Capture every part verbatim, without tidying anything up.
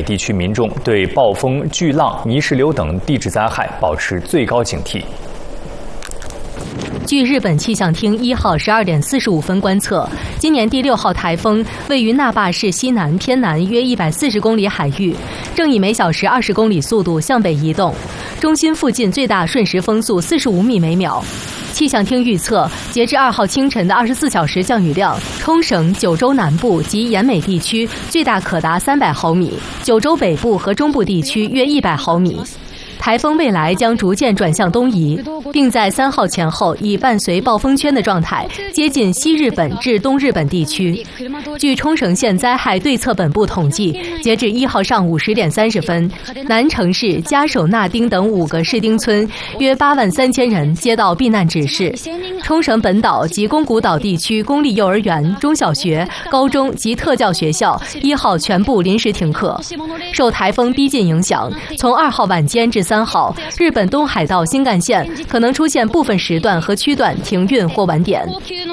美地区民众对暴风、巨浪、泥石流等地质灾害保持最高警惕。 据日本气象厅一号十二点四十五分观测，今年第六号台风位于那霸市西南偏南约一百四十公里海域，正以每小时二十公里速度向北移动，中心附近最大瞬时风速四十五米每秒。气象厅预测，截至二号清晨的二十四小时降雨量，冲绳、九州南部及岩美地区最大可达三百毫米，九州北部和中部地区约一百毫米。台风未来将逐渐转向东移，并在三号前后以伴随暴风圈的状态接近西日本至东日本地区。据冲绳县灾害对策本部统计，截至一号上午十点三十分，南城市、加手纳町等五个市町村约八万三千人接到避难指示。冲绳本岛及宫古岛地区公立幼儿园、中小学、高中及特教学校一号全部临时停课。受台风逼近影响，从二号晚间至三号，日本东海道新干线可能出现部分时段和区段停运或晚点。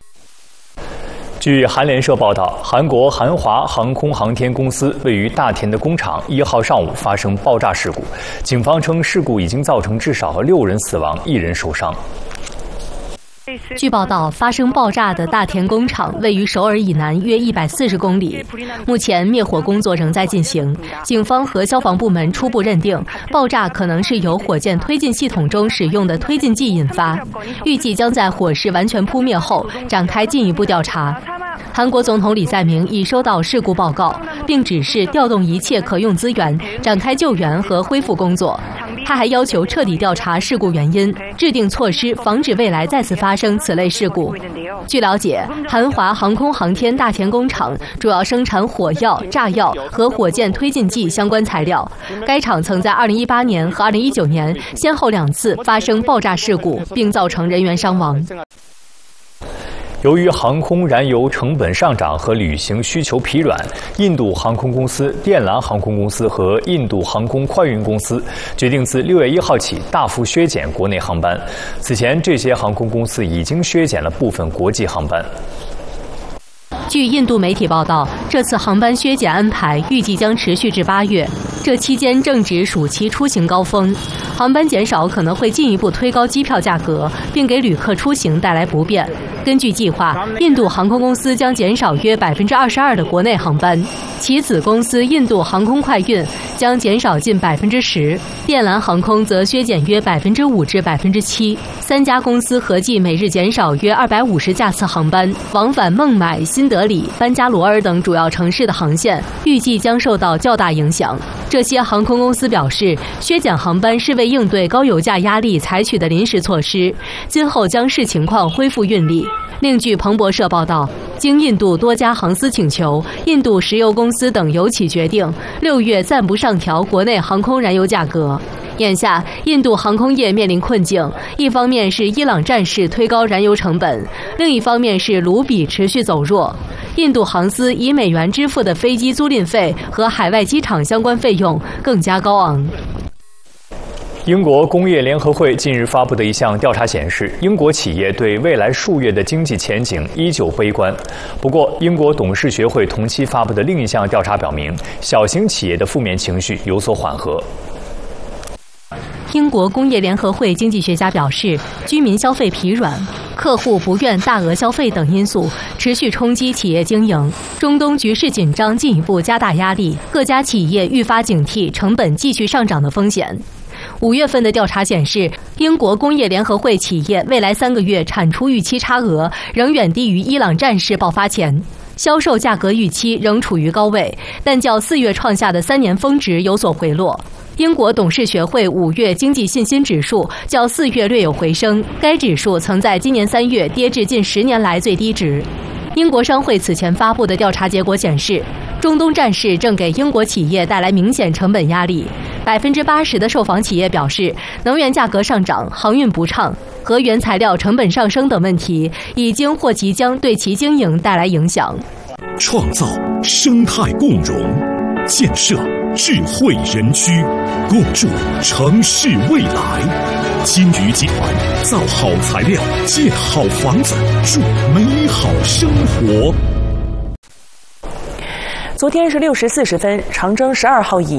据韩联社报道，韩国韩华航空航天公司位于大田的工厂一号上午发生爆炸事故，警方称事故已经造成至少六人死亡，一人受伤。 据报道，发生爆炸的大田工厂位于首尔以南约一百四十公里。目前灭火工作仍在进行，警方和消防部门初步认定，爆炸可能是由火箭推进系统中使用的推进剂引发，预计将在火势完全扑灭后展开进一步调查。韩国总统李在明已收到事故报告，并指示调动一切可用资源，展开救援和恢复工作。他还要求彻底调查事故原因，制定措施，防止未来再次发生此类事故。据了解，韩华航空航天大田工厂主要生产火药、炸药和火箭推进剂相关材料。该厂曾在二零一八年和二零一九年先后两次发生爆炸事故，并造成人员伤亡。 由于航空燃油成本上涨和旅行需求疲软，印度航空公司、电缆航空公司和印度航空快运公司决定自六月一号起大幅削减国内航班。此前，这些航空公司已经削减了部分国际航班。 据印度媒体报道，这次航班削减安排预计将持续至八月，这期间正值暑期出行高峰，航班减少可能会进一步推高机票价格，并给旅客出行带来不便。根据计划，印度航空公司将减少约百分之二十二的国内航班，其子公司印度航空快运将减少近百分之十，电缆航空则削减约百分之五至百分之七。三家公司合计每日减少约二百五十架次航班，往返孟买、新德里、班加罗尔等主要城市的航线预计将受到较大影响。这些航空公司表示，削减航班是为应对高油价压力采取的临时措施，今后将视情况恢复运力。另据彭博社报道，经印度多家航司请求，印度石油公司等油企决定六月暂不上调国内航空燃油价格。眼下，印度航空业面临困境，一方面是伊朗战事推高燃油成本，另一方面是卢比持续走弱。印度航司以美元支付的飞机租赁费和海外机场相关费用更加高昂。 英国工业联合会近日发布的一项调查显示，英国企业对未来数月的经济前景依旧悲观。不过，英国董事学会同期发布的另一项调查表明，小型企业的负面情绪有所缓和。 英国工业联合会经济学家表示，居民消费疲软、客户不愿大额消费等因素持续冲击企业经营，中东局势紧张进一步加大压力，各家企业愈发警惕成本继续上涨的风险。五月份的调查显示，英国工业联合会企业未来三个月产出预期差额仍远低于伊朗战事爆发前，销售价格预期仍处于高位，但较四月创下的三年峰值有所回落。英国董事学会五月经济信心指数较四月略有回升，该指数曾在今年三月跌至近十年来最低值。英国商会此前发布的调查结果显示，中东战事正给英国企业带来明显成本压力。百分之八十的受访企业表示，能源价格上涨、航运不畅和原材料成本上升等问题已经或即将对其经营带来影响。 创造生态共融，建设智慧园区，共筑城市未来。金鱼集团造好材料，建好房子，筑美好生活。 昨天是六时四十分，长征十二号乙